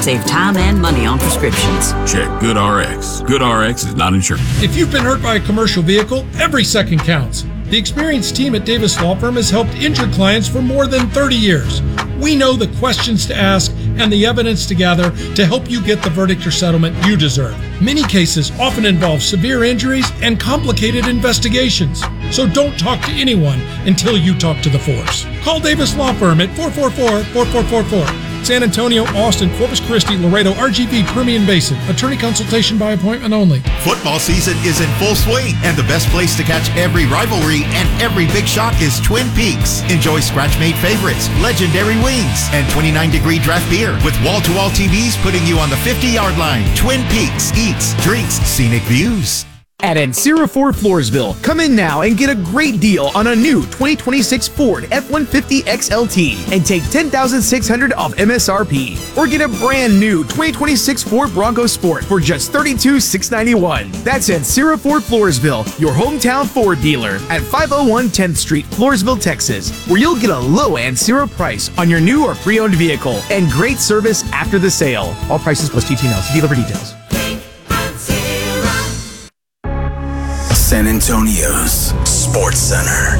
Save time and money on prescriptions. Check GoodRx. GoodRx is not insured. If you've been hurt by a commercial vehicle, every second counts. The experienced team at Davis Law Firm has helped injured clients for more than 30 years. We know the questions to ask and the evidence to gather to help you get the verdict or settlement you deserve. Many cases often involve severe injuries and complicated investigations. So don't talk to anyone until you talk to the force. Call Davis Law Firm at 444-4444. San Antonio, Austin, Corpus Christi, Laredo, RGV, Permian Basin. Attorney consultation by appointment only. Football season is in full swing, and the best place to catch every rivalry and every big shot is Twin Peaks. Enjoy scratch-made favorites, legendary wings, and 29-degree draft beer with wall-to-wall TVs putting you on the 50-yard line. Twin Peaks eats, drinks, scenic views. At Ancira Ford Floresville, come in now and get a great deal on a new 2026 Ford F-150 XLT and take $10,600 off MSRP. Or get a brand new 2026 Ford Bronco Sport for just $32,691. That's Ancira Ford Floresville, your hometown Ford dealer at 501 10th Street, Floresville, Texas, where you'll get a low Ancira price on your new or pre-owned vehicle and great service after the sale. All prices plus TT&L. See dealer for details. San Antonio's Sports Center.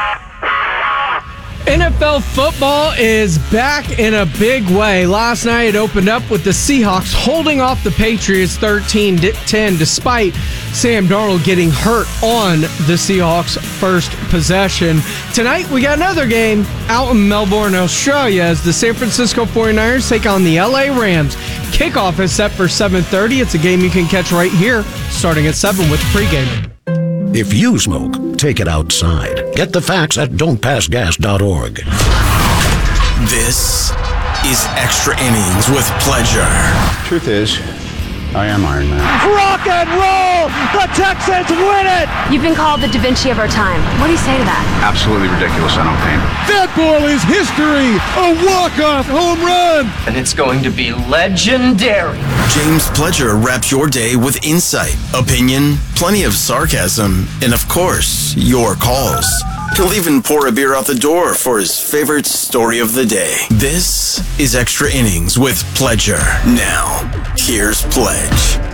NFL football is back in a big way. Last night it opened up with the Seahawks holding off the Patriots 13-10 despite Sam Darnold getting hurt on the Seahawks' first possession. Tonight we got another game out in Melbourne, Australia as the San Francisco 49ers take on the LA Rams. Kickoff is set for 7:30. It's a game you can catch right here starting at 7 with pregame. If you smoke, take it outside. Get the facts at don'tpassgas.org. This is Extra Innings with Pledger. Truth is, I am Iron Man. Rock and roll! The Texans win it! You've been called the Da Vinci of our time. What do you say to that? Absolutely ridiculous. I don't paint. That ball is history! A walk-off home run! And it's going to be legendary. James Pledger wraps your day with insight, opinion, plenty of sarcasm, and of course, your calls. He'll even pour a beer out the door for his favorite story of the day. This is Extra Innings with Pledger. Now, here's Pledge.